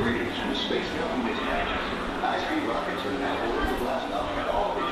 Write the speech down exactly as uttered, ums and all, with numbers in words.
Greetings from the Space Government High-speed rockets are now over the blast off at all